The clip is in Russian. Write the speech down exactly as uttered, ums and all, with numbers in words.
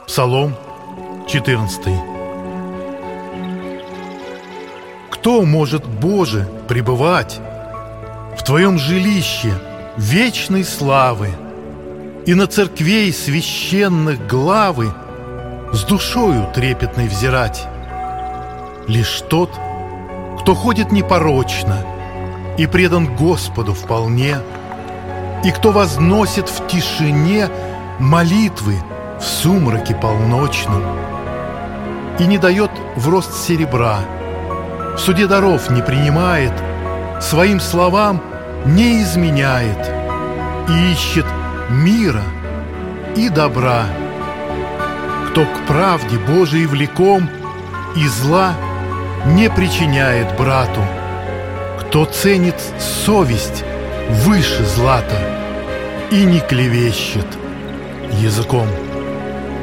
Псалом четырнадцатый. Кто может, Боже, пребывать в Твоем жилище вечной славы и на церквей священных главы с душою трепетной взирать? Лишь тот, кто ходит непорочно и предан Господу вполне, и кто возносит в тишине молитвы в сумраке полночном, и не дает в рост серебра, в суде даров не принимает, своим словам не изменяет и ищет мира и добра, кто к правде Божией влеком и зла не причиняет брату, кто ценит совесть выше злата и не клевещет языком.